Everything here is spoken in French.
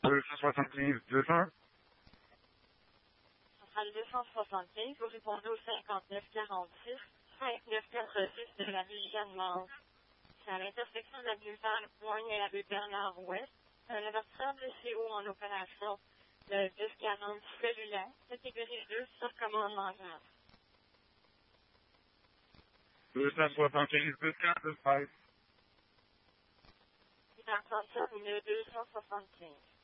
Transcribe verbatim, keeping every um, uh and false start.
deux cent soixante-quinze deux cents. Centrale deux cent soixante-quinze, vous répondez au cinquante-neuf quarante-six, cinquante-neuf quarante-six de la rue Jeanne-Mance. C'est à l'intersection de la rue Vernois et la rue Bernard-Ouest. Un avertisseur de C O en opération. Le dix quarante cellulaire, catégorie deux, sur commandement grave. deux cent soixante-quinze deux cents, Il est en deux cent soixante-quinze.